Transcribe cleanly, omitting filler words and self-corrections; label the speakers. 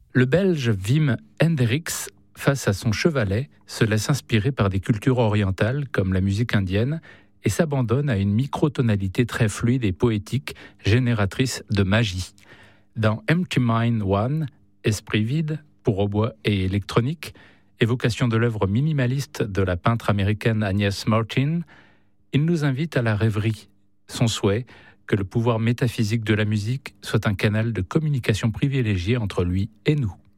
Speaker 1: Le Belge Wim Hendrix, face à son chevalet, se laisse inspirer par des cultures orientales comme la musique indienne et s'abandonne à une microtonalité très fluide et poétique, génératrice de magie. Dans Empty Mind One, Esprit vide, pour hautbois et électronique, évocation de l'œuvre minimaliste de la peintre américaine Agnes Martin, il nous invite à la rêverie. Son souhait, que le pouvoir métaphysique de la musique soit un canal de communication privilégié entre lui et nous.